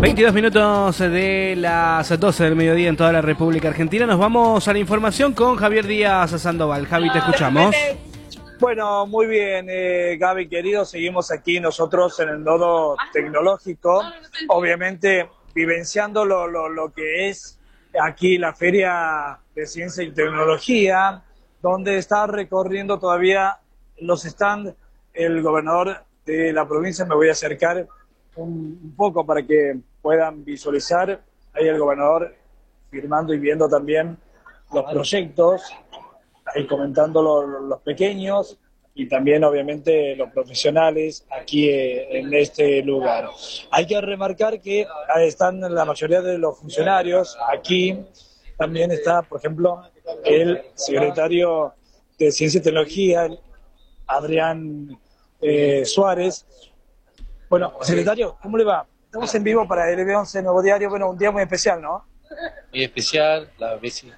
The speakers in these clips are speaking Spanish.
22 minutos de las 12 del mediodía en toda la República Argentina. Nos vamos a la información con Javier Díaz Sandoval. Javi, te escuchamos. Bueno, muy bien, Gaby querido, seguimos aquí nosotros en el nodo tecnológico, obviamente vivenciando lo que es aquí la Feria de Ciencia y Tecnología, donde está recorriendo todavía los stands el gobernador de la provincia. Me voy a acercar un poco para que puedan visualizar ahí el gobernador firmando y viendo también los proyectos, ahí comentando los pequeños y también obviamente los profesionales aquí en este lugar. Hay que remarcar que están la mayoría de los funcionarios aquí. También está, por ejemplo, el secretario de Ciencia y Tecnología, Adrián Suárez. Bueno, secretario, ¿cómo le va? Estamos en vivo para LB11 Nuevo Diario. Bueno, un día muy especial, ¿no? Muy especial, la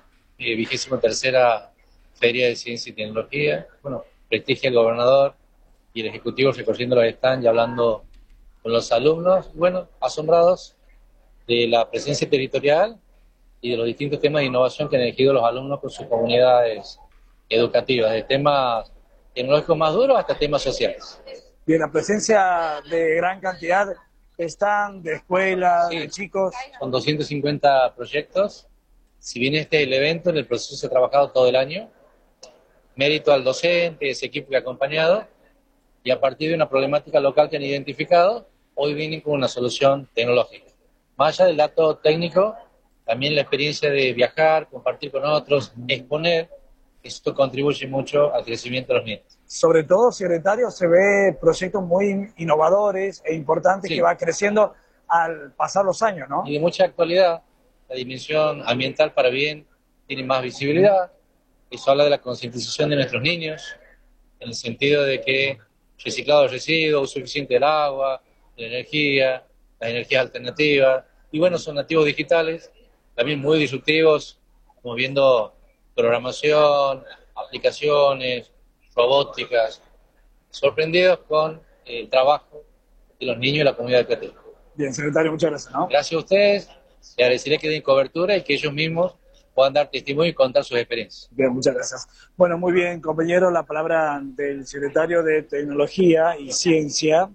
23ª Feria de Ciencia y Tecnología. Bueno, prestigia el gobernador y el ejecutivo recorriendo los stands y hablando con los alumnos, bueno, asombrados de la presencia territorial y de los distintos temas de innovación que han elegido los alumnos con sus comunidades educativas, de temas tecnológicos más duros hasta temas sociales. Bien, la presencia de gran cantidad están de escuelas, sí, de chicos. Son 250 proyectos. Si bien este es el evento, en el proceso se ha trabajado todo el año. Mérito al docente, ese equipo que ha acompañado, y a partir de una problemática local que han identificado, hoy vienen con una solución tecnológica. Más allá del dato técnico, también la experiencia de viajar, compartir con otros, exponer, esto contribuye mucho al crecimiento de los niños. Sobre todo, secretario, se ve proyectos muy innovadores e importantes, sí, que va creciendo al pasar los años, ¿no? Y de mucha actualidad, la dimensión ambiental para bien tiene más visibilidad. Eso habla de la concientización de nuestros niños, en el sentido de que reciclado de residuos, uso eficiente del agua, de la energía, las energías alternativas, y bueno, son nativos digitales, también muy disruptivos, como viendo programación, aplicaciones, robóticas, sorprendidos con el trabajo de los niños y la comunidad educativa. Bien, secretario, muchas gracias, ¿no? Gracias a ustedes, le agradeceré que den cobertura y que ellos mismos puedan dar testimonio y contar sus experiencias. Bien, muchas gracias. Bueno, muy bien, compañero, la palabra del secretario de Tecnología y Ciencia,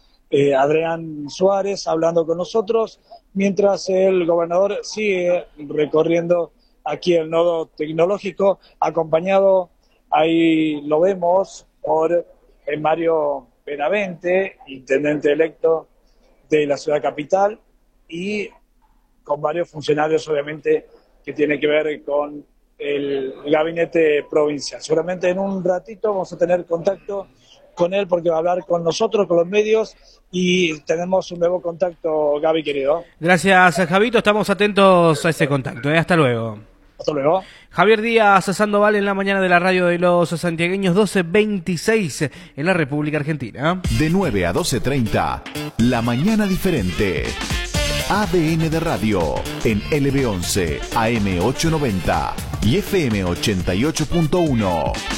Adrián Suárez, hablando con nosotros, mientras el gobernador sigue recorriendo aquí el nodo tecnológico, acompañado, ahí lo vemos, por Mario Benavente, intendente electo de la ciudad capital, y con varios funcionarios, obviamente, que tiene que ver con el gabinete provincial. Seguramente en un ratito vamos a tener contacto con él porque va a hablar con nosotros, con los medios, y tenemos un nuevo contacto, Gaby, querido. Gracias, Javito, estamos atentos a ese contacto. Hasta luego. Hasta luego. Javier Díaz Sandoval en la mañana de la radio de los santiagueños, 12:26 en la República Argentina. De 9 a 12:30, La Mañana Diferente. ADN de Radio en LB11, AM 890 y FM 88.1.